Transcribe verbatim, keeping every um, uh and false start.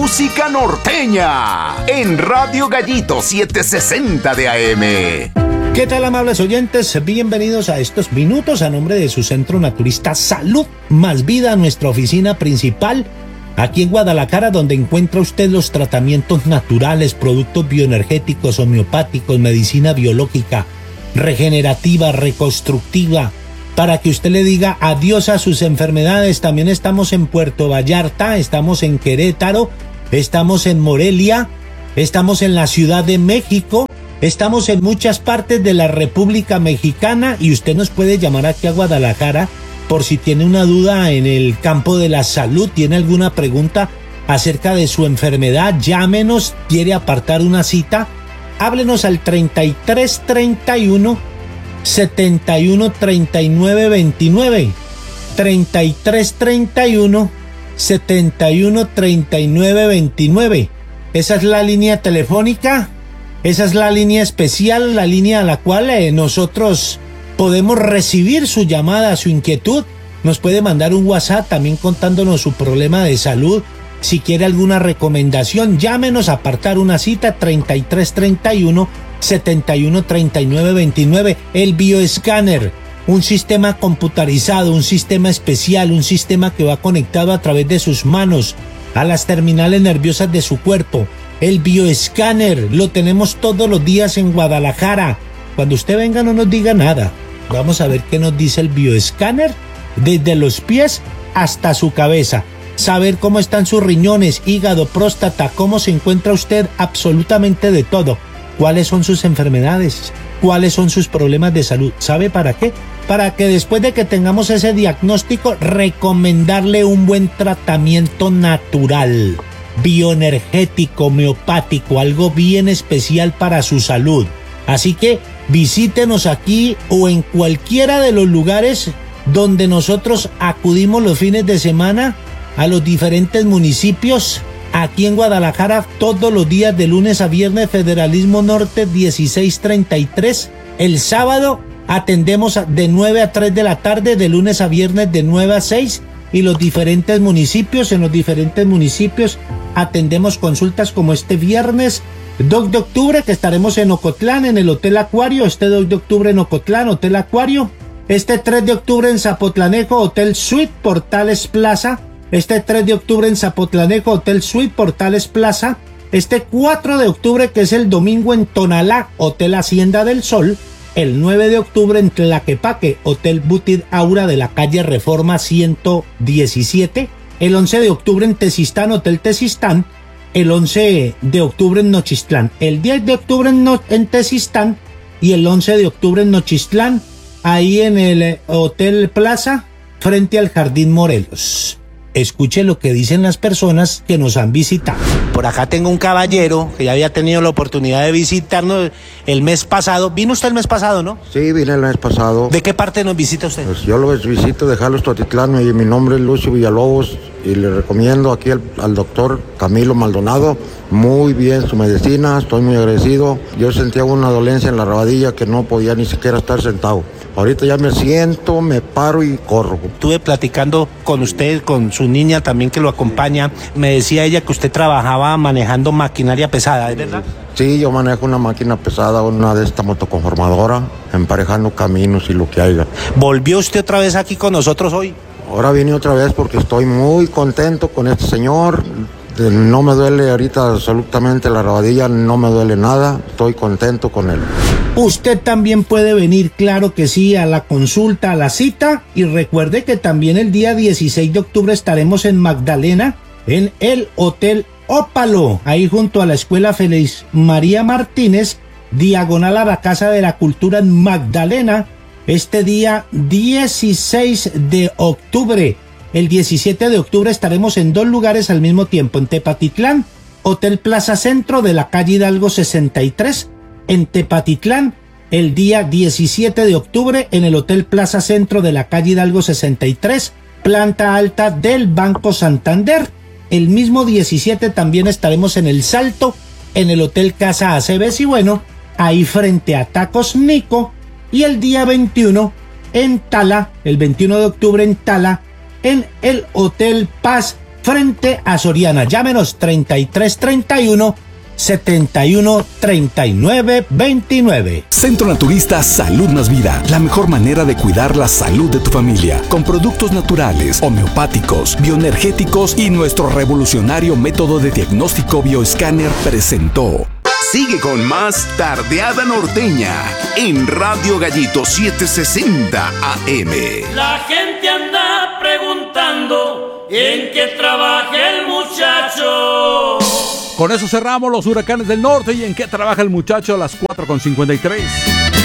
música norteña en Radio Gallito setecientos sesenta de A M. ¿Qué tal, amables oyentes? Bienvenidos a estos minutos a nombre de su centro naturista Salud Más Vida, nuestra oficina principal aquí en Guadalajara, donde encuentra usted los tratamientos naturales, productos bioenergéticos, homeopáticos, medicina biológica, regenerativa, reconstructiva, para que usted le diga adiós a sus enfermedades. También estamos en Puerto Vallarta, estamos en Querétaro, estamos en Morelia, estamos en la Ciudad de México, estamos en muchas partes de la República Mexicana y usted nos puede llamar aquí a Guadalajara por si tiene una duda en el campo de la salud, tiene alguna pregunta acerca de su enfermedad, llámenos, quiere apartar una cita, háblenos al treinta y tres treinta y uno setenta y uno treinta y nueve veintinueve, treinta y tres treinta y uno setenta y uno treinta y nueve veintinueve. Esa es la línea telefónica, esa es la línea especial, la línea a la cual eh, nosotros podemos recibir su llamada, su inquietud. Nos puede mandar un WhatsApp también contándonos su problema de salud. Si quiere alguna recomendación, llámenos a apartar una cita, treinta y tres treinta y uno setenta y uno treinta y nueve veintinueve. El bioescáner, un sistema computarizado, un sistema especial, un sistema que va conectado a través de sus manos a las terminales nerviosas de su cuerpo. El bioescáner lo tenemos todos los días en Guadalajara. Cuando usted venga no nos diga nada. Vamos a ver qué nos dice el bioescáner desde los pies hasta su cabeza. Saber cómo están sus riñones, hígado, próstata, cómo se encuentra usted, absolutamente de todo. ¿Cuáles son sus enfermedades? ¿Cuáles son sus problemas de salud? ¿Sabe para qué? Para que después de que tengamos ese diagnóstico, recomendarle un buen tratamiento natural, bioenergético, homeopático, algo bien especial para su salud. Así que visítenos aquí o en cualquiera de los lugares donde nosotros acudimos los fines de semana a los diferentes municipios. Aquí en Guadalajara, todos los días de lunes a viernes, Federalismo Norte dieciséis treinta y tres. El sábado atendemos de nueve a tres de la tarde, de lunes a viernes de nueve a seis. Y los diferentes municipios, en los diferentes municipios atendemos consultas como este viernes dos de octubre, que estaremos en Ocotlán, en el Hotel Acuario. Este dos de octubre en Ocotlán, Hotel Acuario. Este tres de octubre en Zapotlanejo, Hotel Suite, Portales Plaza. Este tres de octubre en Zapotlanejo, Hotel Suite, Portales Plaza. Este cuatro de octubre, que es el domingo, en Tonalá, Hotel Hacienda del Sol. El nueve de octubre en Tlaquepaque, Hotel Butit Aura de la calle Reforma ciento diecisiete. El once de octubre en Tezistán, Hotel Tezistán. El once de octubre en Nochistlán. El diez de octubre en, no en Tezistán. Y el once de octubre en Nochistlán, ahí en el Hotel Plaza, frente al Jardín Morelos. Escuche lo que dicen las personas que nos han visitado. Por acá tengo un caballero que ya había tenido la oportunidad de visitarnos el mes pasado. ¿Vino usted el mes pasado, no? Sí, vine el mes pasado. ¿De qué parte nos visita usted? Pues yo lo visito de Jalos, Totitlán, y mi nombre es Lucio Villalobos y le recomiendo aquí al, al doctor Camilo Maldonado. Muy bien su medicina, estoy muy agradecido. Yo sentía una dolencia en la rabadilla que no podía ni siquiera estar sentado. Ahorita ya me siento, me paro y corro. Estuve platicando con usted, con su niña también que lo acompaña. Me decía ella que usted trabajaba manejando maquinaria pesada, ¿es verdad? Sí, yo manejo una máquina pesada, una de esta motoconformadora, emparejando caminos y lo que haya. ¿Volvió usted otra vez aquí con nosotros hoy? Ahora vine otra vez porque estoy muy contento con este señor. No me duele ahorita absolutamente la rabadilla, no me duele nada, estoy contento con él. Usted también puede venir, claro que sí, a la consulta, a la cita, y recuerde que también el día dieciséis de octubre estaremos en Magdalena, en el Hotel Ópalo, ahí junto a la Escuela Félix María Martínez, diagonal a la Casa de la Cultura en Magdalena, este día dieciséis de octubre. El diecisiete de octubre estaremos en dos lugares al mismo tiempo, en Tepatitlán, Hotel Plaza Centro de la calle Hidalgo sesenta y tres, en Tepatitlán, el día diecisiete de octubre en el Hotel Plaza Centro de la calle Hidalgo sesenta y tres, planta alta del Banco Santander. El mismo diecisiete también estaremos en El Salto, en el Hotel Casa Aceves y bueno, ahí frente a Tacos Nico. Y el día veintiuno en Tala, el veintiuno de octubre en Tala, en el Hotel Paz frente a Soriana. Llámenos treinta y tres treinta y uno setenta y uno treinta y nueve veintinueve. Centro Naturista Salud Más Vida, la mejor manera de cuidar la salud de tu familia, con productos naturales, homeopáticos, bioenergéticos y nuestro revolucionario método de diagnóstico bioescáner presentó. Sigue con más Tardeada Norteña en Radio Gallito setecientos sesenta A M. La gente anda preguntando en qué trabaja el muchacho. Con eso cerramos los Huracanes del Norte y en qué trabaja el muchacho a las cuatro con cincuenta y tres.